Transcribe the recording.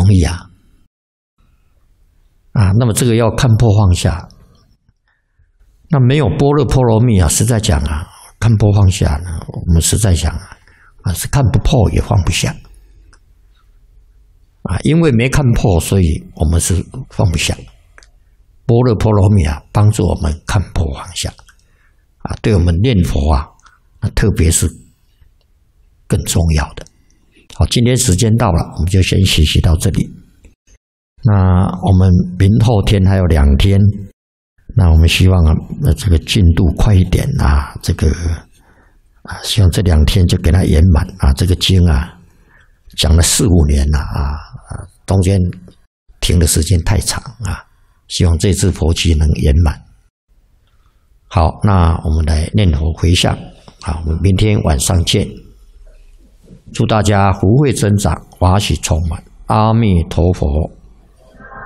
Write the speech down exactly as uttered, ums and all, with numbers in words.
容易啊！啊，那么这个要看破放下。那没有般若波罗蜜啊，实在讲啊，看破放下呢，我们实在讲啊，啊是看不破也放不下。啊，因为没看破，所以我们是放不下。般若波罗蜜啊，帮助我们看破放下。啊，对我们念佛啊，那特别是更重要的。好，今天时间到了，我们就先学习到这里。那我们明后天还有两天，那我们希望啊，那这个进度快一点啊，这个啊，希望这两天就给它圆满啊。这个经啊，讲了四五年了啊，啊，中间停的时间太长啊，希望这次佛期能圆满。好，那我们来念佛回向啊，我们明天晚上见。祝大家福慧增长，法喜充满。阿弥陀佛。